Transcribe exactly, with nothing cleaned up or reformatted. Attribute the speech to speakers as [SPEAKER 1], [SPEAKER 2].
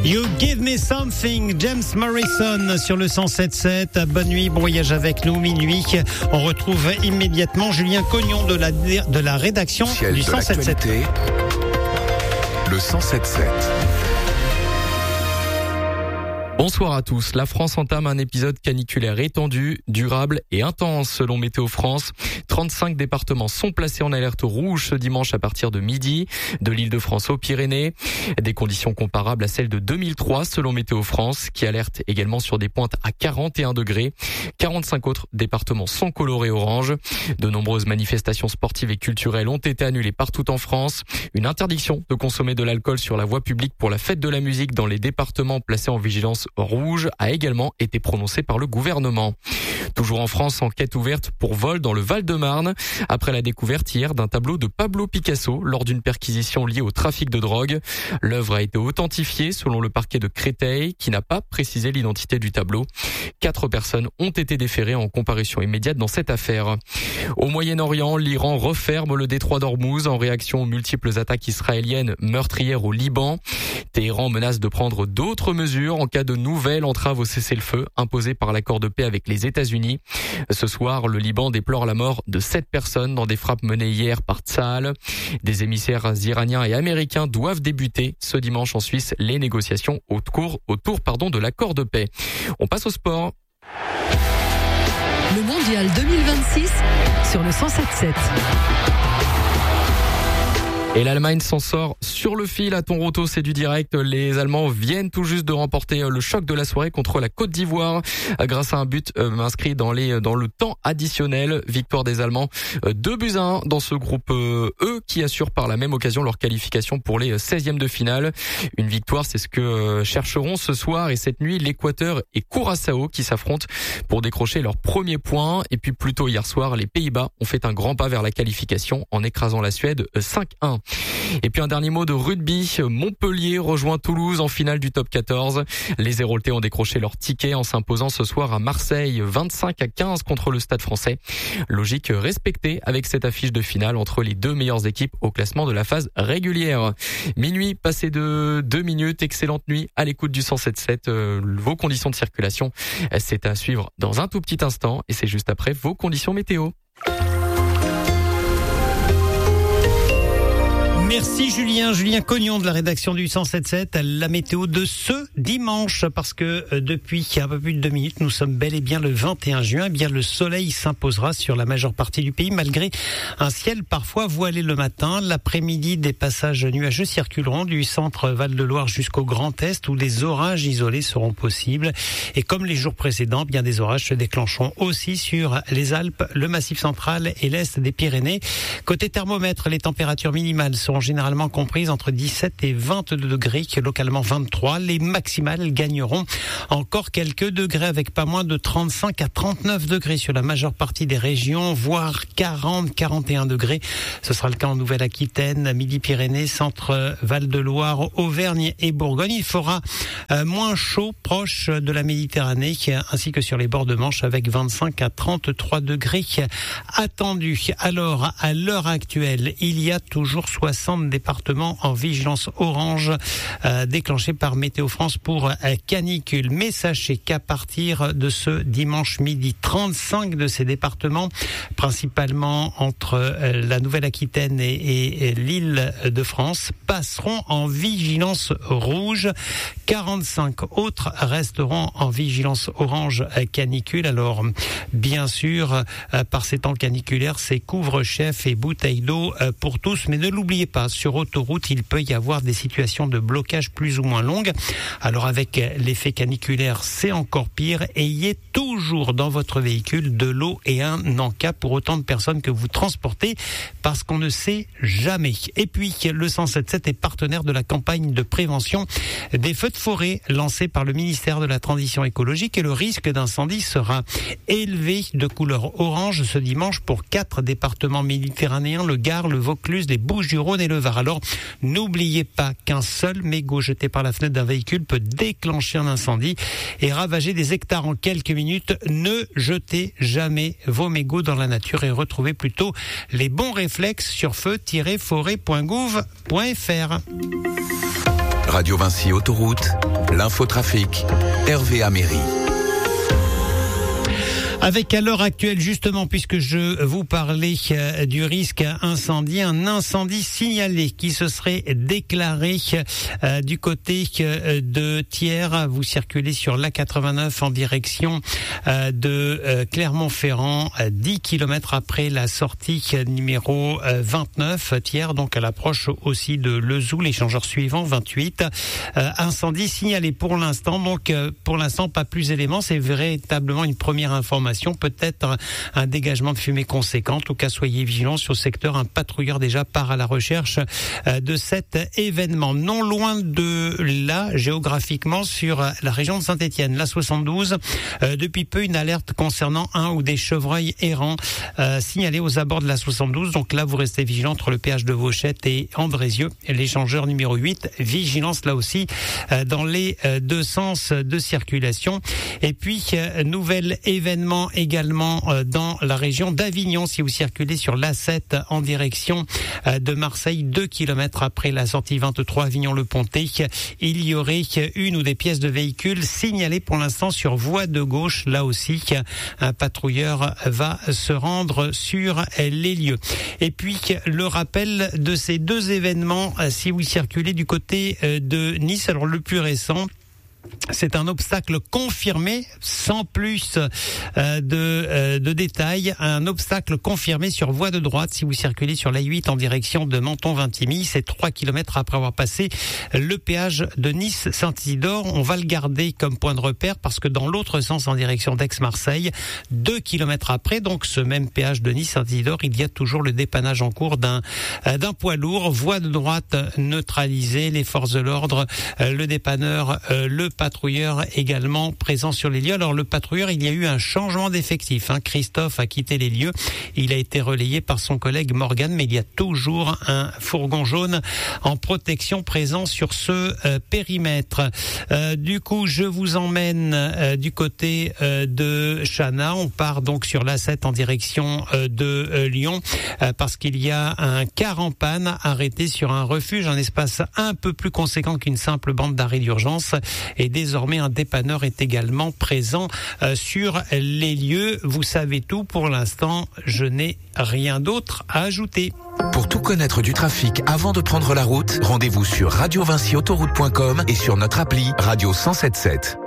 [SPEAKER 1] You Give Me Something, James Morrison sur le cent sept sept. Bonne nuit, bon voyage avec nous, minuit. On retrouve immédiatement Julien Cognon de la, de la rédaction
[SPEAKER 2] Ciel
[SPEAKER 1] du
[SPEAKER 2] de
[SPEAKER 1] cent sept sept.
[SPEAKER 2] Le cent sept sept.
[SPEAKER 3] Bonsoir à tous. La France entame un épisode caniculaire étendu, durable et intense selon Météo France. trente-cinq départements sont placés en alerte rouge ce dimanche à partir de midi, de l'Île-de-France aux Pyrénées. Des conditions comparables à celles de deux mille trois selon Météo France, qui alerte également sur des pointes à quarante et un degrés. quarante-cinq autres départements sont colorés orange. De nombreuses manifestations sportives et culturelles ont été annulées partout en France. Une interdiction de consommer de l'alcool sur la voie publique pour la fête de la musique dans les départements placés en vigilance rouge a également été prononcée par le gouvernement. Toujours en France, enquête ouverte pour vol dans le Val-de-Marne après la découverte hier d'un tableau de Pablo Picasso lors d'une perquisition liée au trafic de drogue. L'œuvre a été authentifiée selon le parquet de Créteil qui n'a pas précisé l'identité du tableau. Quatre personnes ont été déférées en comparution immédiate dans cette affaire. Au Moyen-Orient, l'Iran referme le détroit d'Ormuz en réaction aux multiples attaques israéliennes meurtrières au Liban. Téhéran menace de prendre d'autres mesures en cas de nouvelle entrave au cessez-le-feu imposée par l'accord de paix avec les États-Unis. Ce soir, le Liban déplore la mort de sept personnes dans des frappes menées hier par Tsahal. Des émissaires iraniens et américains doivent débuter ce dimanche en Suisse les négociations autour, autour pardon, de l'accord de paix. On passe au sport.
[SPEAKER 4] Le mondial deux mille vingt-six sur le cent sept sept.
[SPEAKER 3] Et l'Allemagne s'en sort sur le fil à Toronto, c'est du direct. Les Allemands viennent tout juste de remporter le choc de la soirée contre la Côte d'Ivoire grâce à un but inscrit dans les dans le temps additionnel. Victoire des Allemands deux buts à un dans ce groupe E qui assure par la même occasion leur qualification pour les seizièmes de finale. Une victoire, c'est ce que chercheront ce soir et cette nuit l'Équateur et Curaçao qui s'affrontent pour décrocher leur premier point. Et puis plus tôt hier soir, les Pays-Bas ont fait un grand pas vers la qualification en écrasant la Suède cinq à un. Et puis un dernier mot de rugby. Montpellier rejoint Toulouse en finale du top quatorze. Les Héroltais ont décroché leur ticket en s'imposant ce soir à Marseille vingt-cinq à quinze contre le Stade Français. Logique respectée avec cette affiche de finale entre les deux meilleures équipes au classement de la phase régulière. Minuit passé de deux minutes. Excellente nuit à l'écoute du cent sept sept. Euh, vos conditions de circulation, c'est à suivre dans un tout petit instant et c'est juste après vos conditions météo.
[SPEAKER 1] Merci Julien, Julien Cognon de la rédaction du cent sept sept, la météo de ce dimanche, parce que euh, depuis un peu plus de deux minutes, nous sommes bel et bien le vingt et un juin, eh bien le soleil s'imposera sur la majeure partie du pays, malgré un ciel parfois voilé le matin. L'après-midi, des passages nuageux circuleront du centre Val-de-Loire jusqu'au Grand Est, où des orages isolés seront possibles. Et comme les jours précédents, bien des orages se déclencheront aussi sur les Alpes, le Massif central et l'Est des Pyrénées. Côté thermomètre, les températures minimales seront généralement comprises entre dix-sept et vingt-deux degrés, localement vingt-trois. Les maximales gagneront encore quelques degrés avec pas moins de trente-cinq à trente-neuf degrés sur la majeure partie des régions, voire quarante à quarante et un degrés. Ce sera le cas en Nouvelle-Aquitaine, Midi-Pyrénées, Centre Val-de-Loire, Auvergne et Bourgogne. Il fera euh, moins chaud proche de la Méditerranée ainsi que sur les bords de Manche avec vingt-cinq à trente-trois degrés attendus. Alors, à l'heure actuelle, il y a toujours soixante départements en vigilance orange euh, déclenchée par Météo France pour euh, canicule. Mais sachez qu'à partir de ce dimanche midi, trente-cinq de ces départements, principalement entre euh, la Nouvelle-Aquitaine et, et, et l'île de France, passeront en vigilance rouge. quarante-cinq autres resteront en vigilance orange euh, canicule. Alors, bien sûr, euh, par ces temps caniculaires, c'est couvre-chef et bouteilles d'eau euh, pour tous. Mais ne l'oubliez pas, sur autoroute, il peut y avoir des situations de blocage plus ou moins longues. Alors avec l'effet caniculaire, c'est encore pire. Ayez toujours dans votre véhicule de l'eau et un encas pour autant de personnes que vous transportez, parce qu'on ne sait jamais. Et puis, le cent sept sept est partenaire de la campagne de prévention des feux de forêt lancée par le ministère de la Transition écologique, et le risque d'incendie sera élevé de couleur orange ce dimanche pour quatre départements méditerranéens, le Gard, le Vaucluse, les Bouches-du-Rhône et le Var. Alors, n'oubliez pas qu'un seul mégot jeté par la fenêtre d'un véhicule peut déclencher un incendie et ravager des hectares en quelques minutes. Ne jetez jamais vos mégots dans la nature et retrouvez plutôt les bons réflexes sur feu tiret forêt point gouv point f r.
[SPEAKER 2] Radio Vinci Autoroute, L'infotrafic, Hervé Améry.
[SPEAKER 1] Avec à l'heure actuelle, justement, puisque je vous parlais euh, du risque incendie, un incendie signalé qui se serait déclaré euh, du côté euh, de Thiers. Vous circulez sur l'A quatre-vingt-neuf en direction euh, de euh, Clermont-Ferrand, euh, dix kilomètres après la sortie euh, numéro euh, vingt-neuf, Thiers, donc à l'approche aussi de Lezoux, l'échangeur suivant, vingt-huit. Euh, incendie signalé pour l'instant, donc euh, pour l'instant pas plus d'éléments, c'est véritablement une première information. Peut-être un, un dégagement de fumée conséquent. En tout cas, soyez vigilants sur le secteur. Un patrouilleur déjà part à la recherche euh, de cet événement. Non loin de là, géographiquement, sur la région de Saint-Étienne, la soixante-douze, euh, depuis peu une alerte concernant un ou des chevreuils errants euh, signalés aux abords de la soixante-douze. Donc là, vous restez vigilants entre le péage de Vauchette et Andrézieux. L'échangeur numéro huit, vigilance là aussi euh, dans les euh, deux sens de circulation. Et puis, euh, nouvel événement également dans la région d'Avignon. Si vous circulez sur l'A sept en direction de Marseille, deux kilomètres après la sortie vingt-trois Avignon-le-Pontet, il y aurait une ou des pièces de véhicules signalées pour l'instant sur voie de gauche. Là aussi, un patrouilleur va se rendre sur les lieux. Et puis, le rappel de ces deux événements, si vous circulez du côté de Nice, alors le plus récent, c'est un obstacle confirmé, sans plus euh, de, euh, de détails, un obstacle confirmé sur voie de droite si vous circulez sur l'A huit en direction de Menton-Vintimille. C'est trois kilomètres après avoir passé le péage de Nice-Saint-Isidore. On va le garder comme point de repère parce que dans l'autre sens en direction d'Aix-Marseille, deux kilomètres après, donc ce même péage de Nice-Saint-Isidore, il y a toujours le dépannage en cours d'un, euh, d'un poids lourd. Voie de droite neutralisée, les forces de l'ordre, euh, le dépanneur, euh, le patrouilleur également présent sur les lieux. Alors le patrouilleur, il y a eu un changement d'effectif. Hein. Christophe a quitté les lieux. Il a été relayé par son collègue Morgan, mais il y a toujours un fourgon jaune en protection présent sur ce euh, périmètre. Euh, du coup, je vous emmène euh, du côté euh, de Chana. On part donc sur l'A sept en direction euh, de euh, Lyon euh, parce qu'il y a un car en panne arrêté sur un refuge, un espace un peu plus conséquent qu'une simple bande d'arrêt d'urgence. Et désormais, un dépanneur est également présent euh, sur les lieux. Vous savez tout. Pour l'instant, je n'ai rien d'autre à ajouter.
[SPEAKER 2] Pour tout connaître du trafic avant de prendre la route, rendez-vous sur radio vinci autoroute point com et sur notre appli Radio cent soixante-dix-sept.